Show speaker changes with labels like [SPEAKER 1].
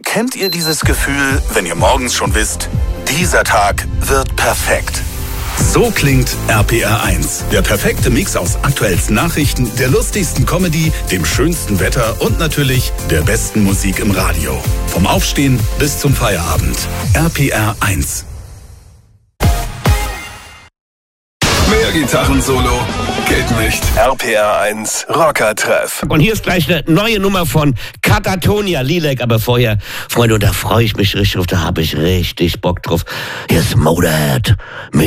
[SPEAKER 1] Kennt ihr dieses Gefühl, wenn ihr morgens schon wisst, dieser Tag wird perfekt? So klingt RPR 1. Der perfekte Mix aus aktuellsten Nachrichten, der lustigsten Comedy, dem schönsten Wetter und natürlich der besten Musik im Radio. Vom Aufstehen bis zum Feierabend. RPR 1.
[SPEAKER 2] Mehr Gitarrensolo geht nicht. RPR 1 Rockertreff.
[SPEAKER 3] Und hier ist gleich eine neue Nummer von Katatonia Lilac. Aber vorher, Freunde, und da freue ich mich richtig drauf, da habe ich richtig Bock drauf. Hier ist Motorhead mit